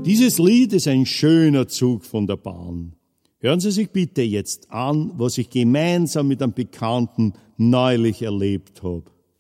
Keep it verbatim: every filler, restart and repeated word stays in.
Dieses Lied ist ein schöner Zug von der Bahn. Hören Sie sich bitte jetzt an, was ich gemeinsam mit einem Bekannten neulich erlebt habe.